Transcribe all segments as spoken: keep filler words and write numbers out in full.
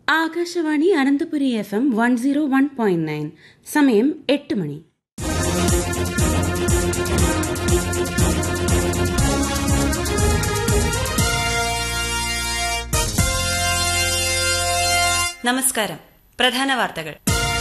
Akashvani Ananthapuri F M one zero one point nine. സമയം എട്ട് മണി. നമസ്കാരം. പ്രധാന വാർത്തകൾ.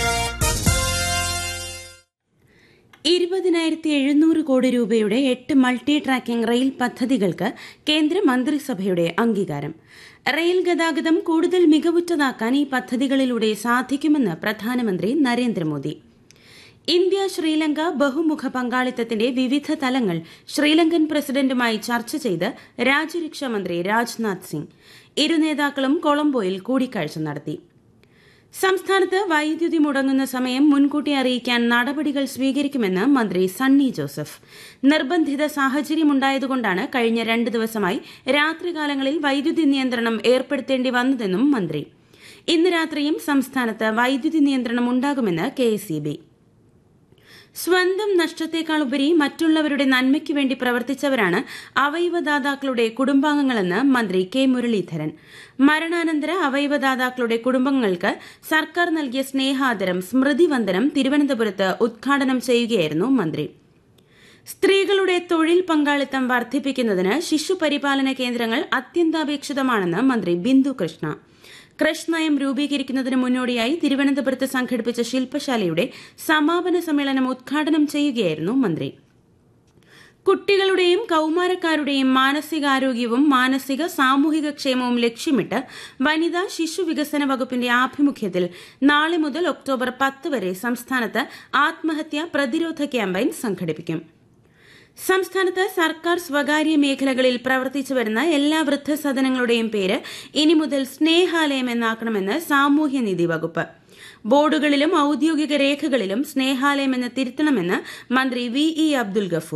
ഇരുപതിനായിരത്തി എഴുന്നൂറ് കോടി രൂപയുടെ എട്ട് മൾട്ടി ട്രാക്കിംഗ് റെയിൽ പദ്ധതികൾക്ക് കേന്ദ്ര മന്ത്രിസഭയുടെ അംഗീകാരം. റെയിൽ ഗതാഗതം കൂടുതൽ മികവുറ്റതാക്കാൻ ഈ പദ്ധതികളിലൂടെ സാധിക്കുമെന്ന് പ്രധാനമന്ത്രി നരേന്ദ്രമോദി. ഇന്ത്യ ശ്രീലങ്ക ബഹുമുഖ പങ്കാളിത്തത്തിന്റെ വിവിധ തലങ്ങൾ ശ്രീലങ്കൻ പ്രസിഡന്റുമായി ചർച്ച ചെയ്ത് രാജ്യരക്ഷാമന്ത്രി രാജ്നാഥ് സിംഗ്. ഇരു നേതാക്കളും കൊളംബോയിൽ കൂടിക്കാഴ്ച നടത്തി. സംസ്ഥാനത്ത് വൈദ്യുതി മുടങ്ങുന്ന സമയം മുൻകൂട്ടി അറിയിക്കാൻ നടപടികൾ സ്വീകരിക്കുമെന്ന് മന്ത്രി സണ്ണി ജോസഫ്. നിർബന്ധിത സാഹചര്യമുണ്ടായതുകൊണ്ടാണ് കഴിഞ്ഞ രണ്ട് ദിവസമായി രാത്രികാലങ്ങളിൽ വൈദ്യുതി നിയന്ത്രണം ഏർപ്പെടുത്തേണ്ടി വന്നതെന്നും മന്ത്രി. ഇന്ന് രാത്രിയും സംസ്ഥാനത്ത് വൈദ്യുതി നിയന്ത്രണം ഉണ്ടാകുമെന്ന് കെ എസ് ഇ ബി. സ്വന്തം നഷ്ടത്തെക്കാളുപരി മറ്റുള്ളവരുടെ നന്മയ്ക്കു വേണ്ടി പ്രവർത്തിച്ചവരാണ് അവയവദാതാക്കളുടെ കുടുംബാംഗങ്ങളെന്ന് മന്ത്രി കെ മുരളീധരൻ. മരണാനന്തര അവയവദാതാക്കളുടെ കുടുംബങ്ങൾക്ക് സർക്കാർ നൽകിയ സ്നേഹാദരം സ്മൃതിവന്ദനം തിരുവനന്തപുരത്ത് ഉദ്ഘാടനം ചെയ്യുകയായിരുന്നു മന്ത്രി. സ്ത്രീകളുടെ തൊഴിൽ പങ്കാളിത്തം വർദ്ധിപ്പിക്കുന്നതിന് ശിശുപരിപാലന കേന്ദ്രങ്ങൾ അത്യന്താപേക്ഷിതമാണെന്ന് മന്ത്രി ബിന്ദു കൃഷ്ണ. ക്രഷ് നയം രൂപീകരിക്കുന്നതിന് മുന്നോടിയായി തിരുവനന്തപുരത്ത് സംഘടിപ്പിച്ച ശില്പശാലയുടെ സമാപന സമ്മേളനം ഉദ്ഘാടനം ചെയ്യുകയായിരുന്നു മന്ത്രി. കുട്ടികളുടെയും കൌമാരക്കാരുടെയും മാനസികാരോഗ്യവും മാനസിക സാമൂഹിക ക്ഷേമവും ലക്ഷ്യമിട്ട് വനിതാ ശിശു വികസന വകുപ്പിന്റെ ആഭിമുഖ്യത്തിൽ നാളെ മുതൽ ഒക്ടോബർ പത്ത് വരെ സംസ്ഥാനത്ത് ആത്മഹത്യാ പ്രതിരോധ ക്യാമ്പയിൻ സംഘടിപ്പിക്കും. സംസ്ഥാനത്ത് സർക്കാർ സ്വകാര്യ മേഖലകളിൽ പ്രവർത്തിച്ചു വരുന്ന എല്ലാ വൃദ്ധസദനങ്ങളുടെയും പേര് ഇനി മുതൽ സ്നേഹാലയം എന്നാക്കണമെന്ന് സാമൂഹ്യനീതി വകുപ്പ്. ബോർഡുകളിലും ഔദ്യോഗിക രേഖകളിലും സ്നേഹാലയം എന്ന് തിരുത്തണമെന്ന് മന്ത്രി വി ഇ അബ്ദുൽ ഗഫൂർ.